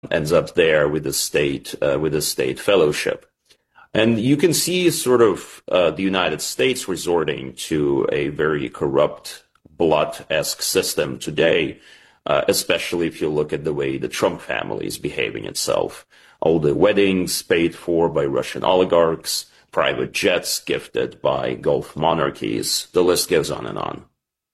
ends up there with the state fellowship. And you can see sort of the United States resorting to a very corrupt, blood-esque system today, especially if you look at the way the Trump family is behaving itself. All the weddings paid for by Russian oligarchs, private jets gifted by Gulf monarchies. The list goes on and on.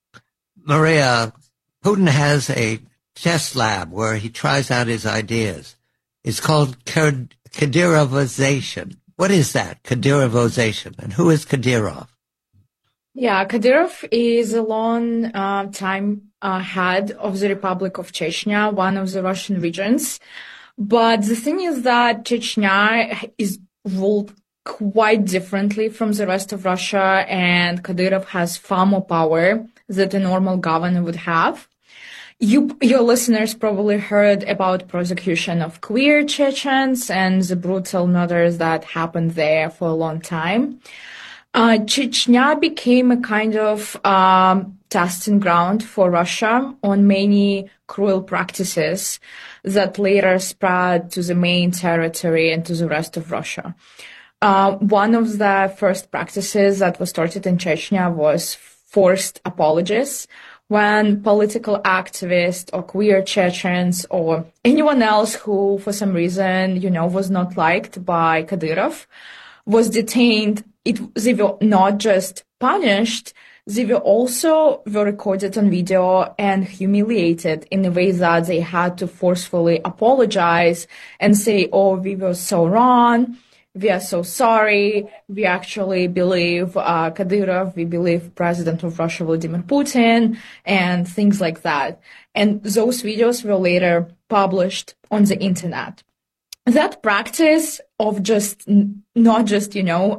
Maria, Putin has a test lab where he tries out his ideas. It's called Kadyrovization. What is that, Kadyrovization, and who is Kadyrov? Yeah, Kadyrov is a long time head of the Republic of Chechnya, one of the Russian regions. But the thing is that Chechnya is ruled quite differently from the rest of Russia, and Kadyrov has far more power than a normal governor would have. Your listeners probably heard about prosecution of queer Chechens and the brutal murders that happened there for a long time. Chechnya became a kind of testing ground for Russia on many cruel practices that later spread to the main territory and to the rest of Russia. One of the first practices that was started in Chechnya was forced apologies, when political activists or queer Chechens or anyone else who, for some reason, was not liked by Kadyrov, was detained. They were not just punished, they were also recorded on video and humiliated in a way that they had to forcefully apologize and say, oh, we were so wrong. We are so sorry. We actually believe Kadyrov. We believe President of Russia, Vladimir Putin, and things like that. And those videos were later published on the internet. That practice of not just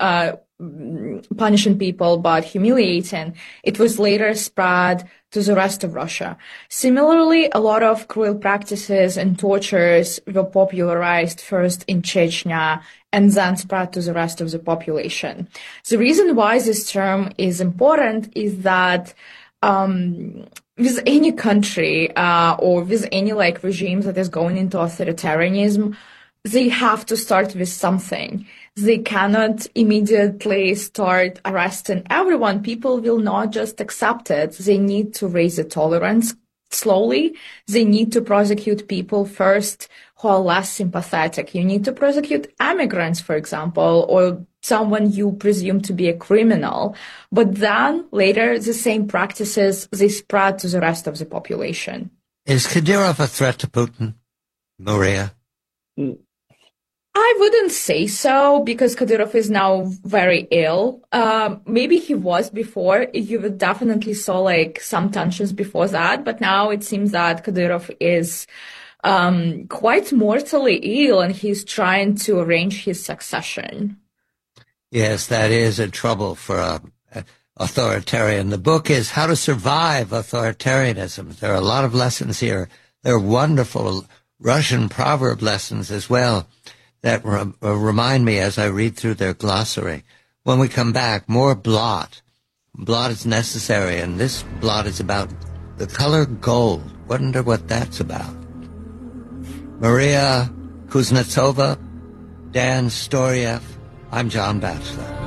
punishing people, but humiliating, it was later spread to the rest of Russia. Similarly, a lot of cruel practices and tortures were popularized first in Chechnya and then spread to the rest of the population. The reason why this term is important is that with any country or with any regime that is going into authoritarianism, they have to start with something. They cannot immediately start arresting everyone. People will not just accept it. They need to raise the tolerance slowly. They need to prosecute people first who are less sympathetic. You need to prosecute immigrants, for example, or someone you presume to be a criminal. But then later, the same practices, they spread to the rest of the population. Is Kadyrov a threat to Putin, Maria? I wouldn't say so, because Kadyrov is now very ill. Maybe he was before. You definitely saw some tensions before that, but now it seems that Kadyrov is quite mortally ill, and he's trying to arrange his succession. Yes, that is a trouble for an authoritarian. The book is How to Survive Authoritarianism. There are a lot of lessons here. There are wonderful Russian proverb lessons as well that remind me as I read through their glossary. When we come back, more blot. Blot is necessary, and this blot is about the color gold. Wonder what that's about. Maria Kuznetsova, Dan Storyev, I'm John Batchelor.